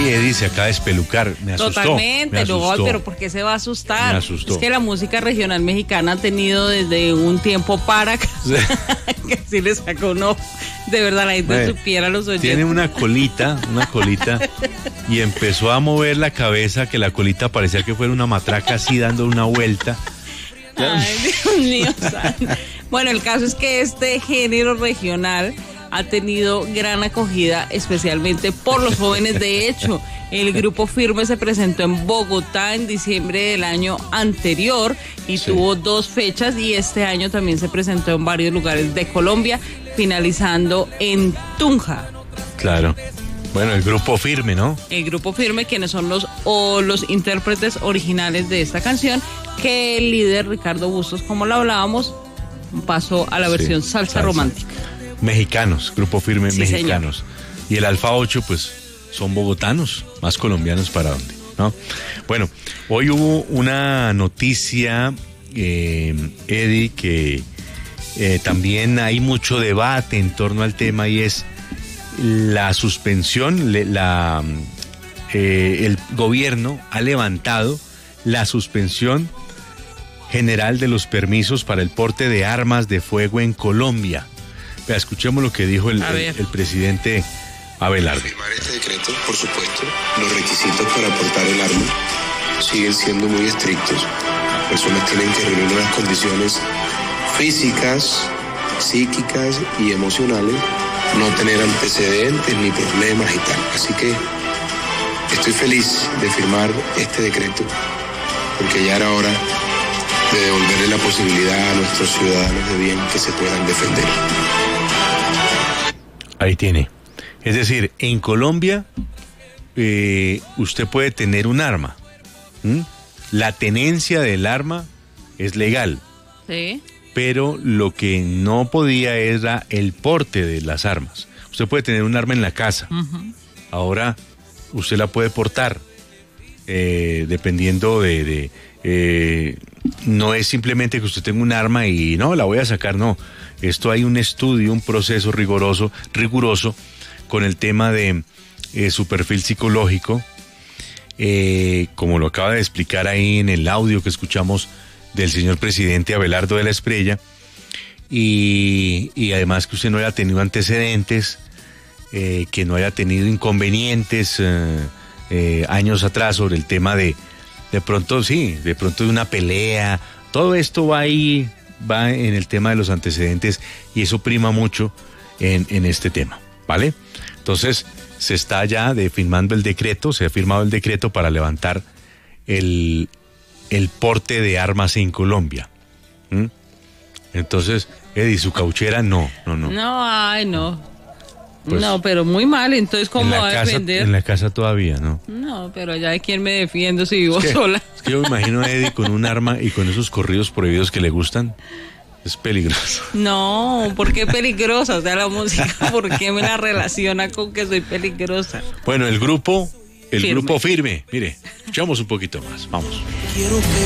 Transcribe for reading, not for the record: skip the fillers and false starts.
Eddie se acaba de espelucar, me asustó. Totalmente, no, pero ¿por qué se va a asustar? Me asustó. Es que la música regional mexicana ha tenido desde un tiempo para acá, que sí le sacó un ojo. De verdad, la gente supiera los oyentes. Tiene una colita, y empezó a mover la cabeza, que la colita parecía que fuera una matraca así dando una vuelta. Ay, Dios mío. Bueno, el caso es que este género regional ha tenido gran acogida, especialmente por los jóvenes. De hecho, el Grupo Firme se presentó en Bogotá en diciembre del año anterior y tuvo 2 fechas, y este año también se presentó en varios lugares de Colombia, finalizando en Tunja. Claro. Bueno, el Grupo Firme, ¿no? El Grupo Firme, quienes son los intérpretes originales de esta canción, que el líder Ricardo Bustos, como lo hablábamos, pasó a la versión salsa romántica. Mexicanos, Grupo Firme, sí, mexicanos. Señor. Y el Alfa 8, pues, son bogotanos, más colombianos para dónde, ¿no? Bueno, hoy hubo una noticia, Eddie, que también hay mucho debate en torno al tema, y es la suspensión, el gobierno ha levantado la suspensión general de los permisos para el porte de armas de fuego en Colombia. Vea, escuchemos lo que dijo el presidente Abelardo. Firmar este decreto, por supuesto, los requisitos para portar el arma siguen siendo muy estrictos. Las personas tienen que reunir unas condiciones físicas, psíquicas y emocionales, no tener antecedentes ni problemas y tal. Así que estoy feliz de firmar este decreto, porque ya era hora de devolverle la posibilidad a nuestros ciudadanos de bien que se puedan defender. Ahí tiene. Es decir, en Colombia usted puede tener un arma. La tenencia del arma es legal. Sí. Pero lo que no podía era el porte de las armas. Usted puede tener un arma en la casa. Uh-huh. Ahora usted la puede portar. Dependiendo no es simplemente que usted tenga un arma y no, la voy a sacar, no. Esto hay un estudio, un proceso riguroso con el tema de su perfil psicológico, como lo acaba de explicar ahí en el audio que escuchamos del señor presidente Abelardo de la Espriella, y además que usted no haya tenido antecedentes, que no haya tenido inconvenientes años atrás sobre el tema de pronto de una pelea. Todo esto va en el tema de los antecedentes, y eso prima mucho en este tema, ¿vale? Entonces se está ya firmando el decreto, se ha firmado el decreto para levantar el porte de armas en Colombia. Entonces, Eddie, su cauchera no. No, ay, no. Pues, no, pero muy mal, entonces ¿cómo va a defender? En la casa todavía, ¿no? No, pero allá de quién me defiendo si vivo sola. Es que yo me imagino a Eddie con un arma y con esos corridos prohibidos que le gustan. Es peligroso. No, ¿por qué peligrosa? O sea, la música, ¿por qué me la relaciona con que soy peligrosa? Bueno, el grupo Firme. Mire, echamos un poquito más, vamos.